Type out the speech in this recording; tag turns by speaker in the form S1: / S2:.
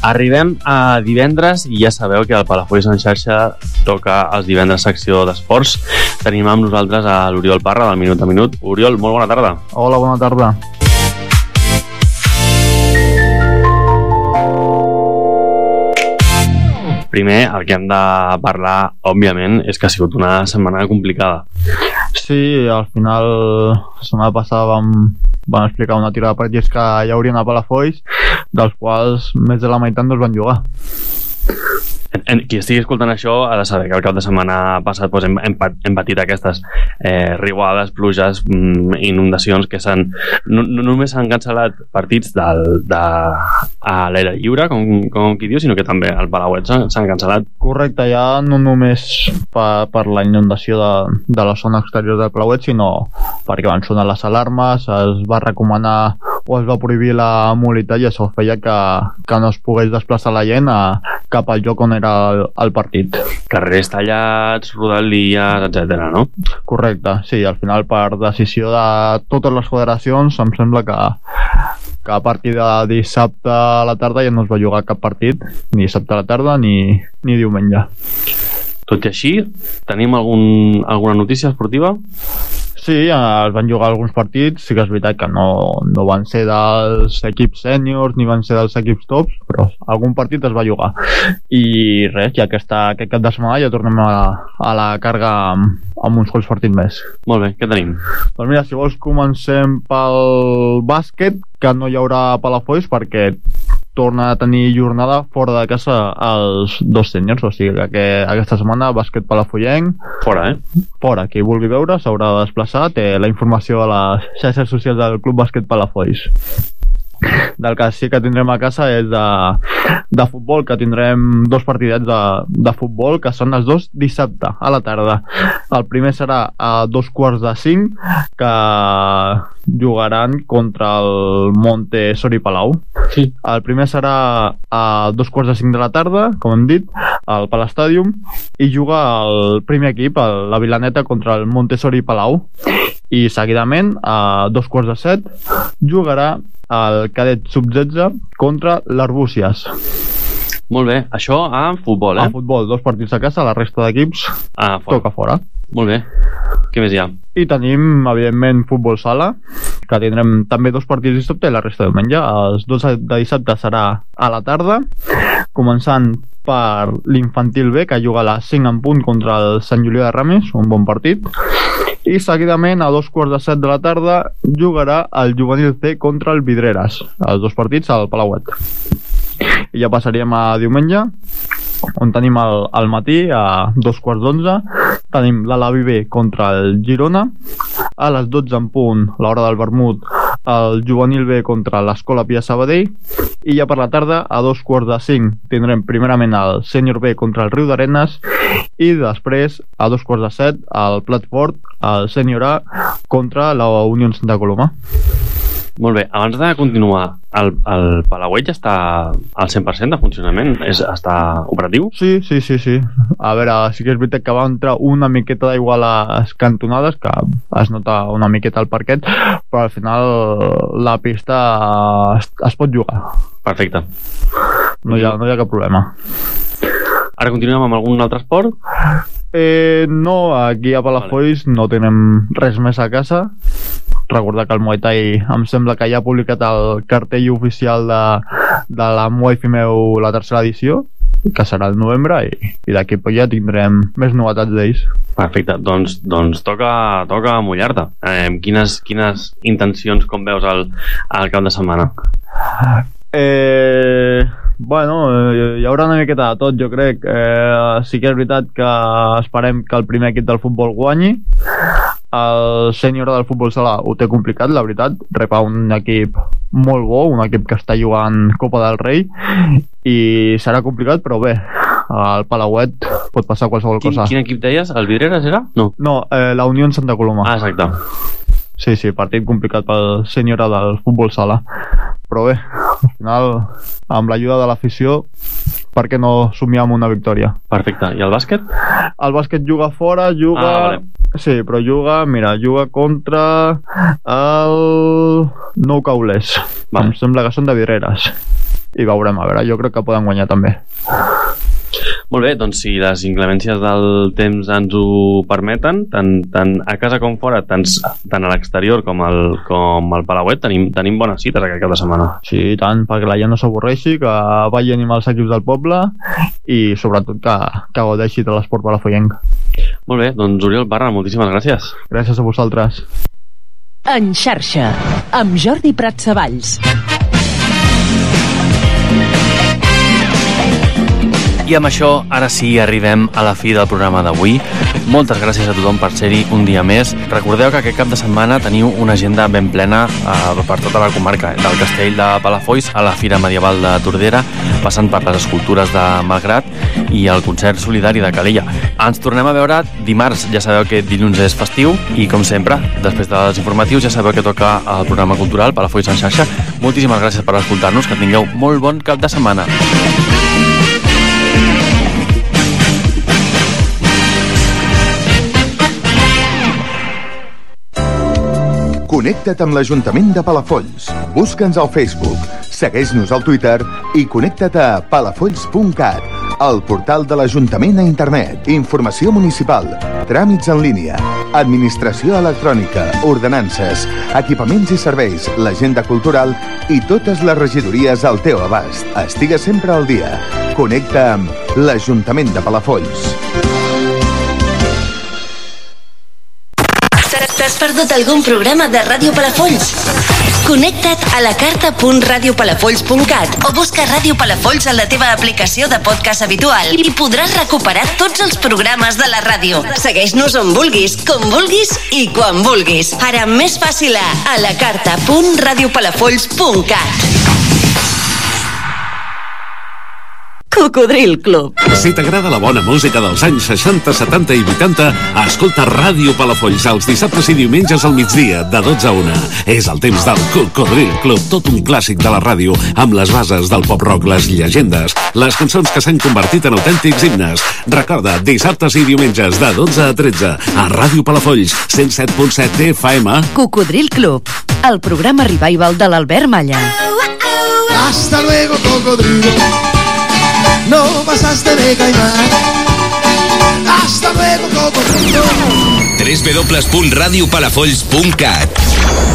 S1: Arribem a divendres i ja sabeu que el Palafolls en xarxa toca els divendres secció d'esports. Tenim amb nosaltres a l'Oriol Parra del Minut a Minut. Oriol, molt bona tarda.
S2: Hola, bona tarda.
S1: Primer, el que hem de parlar, òbviament, és que ha sigut una setmana complicada.
S2: Sí, al final, la setmana passada vam explicar una tira de partits que hi haurien a Palafolls, dels quals més de la meitat no es van jugar.
S1: Qui estigui escoltant això ha de saber que el cap de setmana passat hem patit aquestes riuades, pluges, inundacions que no només s'han cancel·lat partits a l'aire lliure, com qui diu, sinó que també al Palauet s'han cancel·lat.
S2: Correcte, ja no només per la inundació de la zona exterior del Palauet, sinó perquè van sonar les alarmes, es va recomanar o es va prohibir la mobilitat i això feia que no es pogués desplaçar la gent cap al lloc on era el partit.
S1: Carrers tallats, rodalies, etc., no?
S2: Correcte, sí, al final per decisió de totes les federacions em sembla que a partir de dissabte a la tarda ja no es va jugar cap partit, ni dissabte a la tarda ni diumenge.
S1: Tot i així, tenim alguna notícia esportiva?
S2: Sí, es van jugar alguns partits, sí que és veritat que no van ser dels equips sèniors ni van ser dels equips tops, però algun partit es va jugar. I res, ja aquest cap de setmana ja tornem a la càrrega amb uns quants partits més.
S1: Molt bé, què tenim?
S2: Doncs mira, si vols comencem pel bàsquet, que no hi haurà Palafolls perquè torna a tenir jornada fora de casa els dos sèniors, o sigui que aquesta setmana bàsquet palafollenc
S1: fora,
S2: fora, qui vulgui veure s'haurà de desplaçar, té la informació a les xarxes socials del Club Bàsquet Palafolls. Del que sí que tindrem a casa és de futbol, que tindrem dos partidets de futbol, que són els dos dissabte a la tarda. El primer serà a 4:45, que jugaran contra el Montessori Palau.
S1: Sí.
S2: El primer serà a 2:45 de la tarda, com hem dit, al Palastadium, i juga el primer equip, la Vilaneta, contra el Montessori Palau. I seguidament, a 2:15, jugarà el cadet sub-16 contra l'Arbúcies.
S1: Molt bé, això a futbol,
S2: A futbol, dos partits a casa, la resta d'equips toca fora.
S1: Molt bé, què més hi ha?
S2: I tenim, evidentment, futbol sala, que tindrem també dos partits dissabte i la resta de diumenge. Els dos de dissabte serà a la tarda, començant per l'infantil B, que juga a les 5 en punt contra el Sant Julià de Ramis, un bon partit. I seguidament a 2:15 de la tarda jugarà el juvenil C contra el Vidreres, els dos partits al Palauet. I ja passaríem a diumenge, on tenim al matí a 2:11 tenim l'Alavi B contra el Girona, a les 12 en punt, l'hora del vermut, el juvenil B contra l'Escola Pia Sabadell, i ja per la tarda a 2:45 tindrem primerament el sènior B contra el Riu d'Arenes i després a 2:17 el Platfort, el sènior A contra la Unió Santa Coloma.
S1: Molt bé, abans de continuar, el Palauet ja està al 100% de funcionament? Està operatiu?
S2: Sí. A veure, sí que és veritat que va entrar una miqueta d'aigua a les cantonades, que es nota una miqueta al parquet, però al final la pista es pot jugar.
S1: Perfecte.
S2: No hi ha cap problema.
S1: Ara continuem amb algun altre esport?
S2: No, aquí a Palafolls no tenim res més a casa. Recordar que el Muay Thai em sembla que ja ha publicat el cartell oficial de la Muay Fimeu, la tercera edició, que serà el novembre, i d'aquí ja tindrem més novetats d'ells.
S1: Perfecte, doncs toca mullar-te. Quines intencions, com veus, al cap de setmana?
S2: Bueno, hi haurà una miqueta de tot, jo crec. Sí que és veritat que esperem que el primer equip del futbol guanyi. El sènior del futbol sala ho té complicat, la veritat. Rep un equip molt bo, un equip que està jugant Copa del Rei, i serà complicat, però bé, al Palauet pot passar qualsevol cosa.
S1: Quin equip deies? El Vidreres era? No,
S2: la Unió Santa Coloma.
S1: Ah, exacte.
S2: Sí, partit complicat pel sènior del futbol sala, però bé, al final, amb l'ajuda de l'afició, per què no somiar amb una victòria? Perfecte. I el bàsquet? El bàsquet juga fora, vale. Sí, però juga contra el Nou Caulers. Em sembla que són de Vidreres. i veurem, a veure, jo crec que poden guanyar també.
S1: Molt bé, doncs si les inclemències del temps ens ho permeten, tant a casa com fora, tant a l'exterior com al Palauet, tenim bones cites aquest cap de setmana.
S2: Sí, i tant, perquè la gent no s'avorreixi, que vagi a animar els equips del poble i sobretot que gaudeixi de l'esport palafollenc.
S1: Molt bé, doncs Oriol Parra, moltíssimes gràcies.
S2: Gràcies a vosaltres.
S3: En xarxa, amb Jordi Pratsavalls.
S4: I amb això, ara sí, arribem a la fi del programa d'avui. Moltes gràcies a tothom per ser-hi un dia més. Recordeu que aquest cap de setmana teniu una agenda ben plena per tota la comarca, del Castell de Palafolls a la Fira Medieval de Tordera, passant per les escultures de Malgrat i el concert solidari de Calella. Ens tornem a veure dimarts. Ja sabeu que dilluns és festiu i, com sempre, després dels informatius ja sabeu que toca el programa cultural Palafolls en xarxa. Moltíssimes gràcies per escoltar-nos, que tingueu molt bon cap de setmana.
S5: Connecta't amb l'Ajuntament de Palafolls. Busca'ns al Facebook, segueix-nos al Twitter i connecta't a palafolls.cat, el portal de l'Ajuntament a internet. Informació municipal, tràmits en línia, administració electrònica, ordenances, equipaments i serveis, l'agenda cultural i totes les regidories al teu abast. Estigues sempre al dia. Connecta amb l'Ajuntament de Palafolls.
S6: T'has perdut algun programa de Ràdio Palafolls? Connecta't a lacarta.radiopalafolls.cat o busca Ràdio Palafolls en la teva aplicació de podcast habitual i podràs recuperar tots els programes de la ràdio. Segueix-nos on vulguis, com vulguis i quan vulguis. Ara més fàcil a lacarta.radiopalafolls.cat. Cocodril Club.
S7: Si t'agrada la bona música dels anys 60, 70 i 80, escolta Ràdio Palafolls els dissabtes i diumenges al migdia, de 12 a 1. És el temps del Cocodril Club, tot un clàssic de la ràdio, amb les bases del pop-rock, les llegendes, les cançons que s'han convertit en autèntics himnes. Recorda, dissabtes i diumenges, de 12 a 13, a Ràdio Palafolls, 107.7 FM.
S3: Cocodril Club, el programa revival de l'Albert Malla.
S8: Hasta luego, cocodrilo. No pasaste de caimán. Hasta luego, cocodrilo.
S9: www.radiopalafolls.cat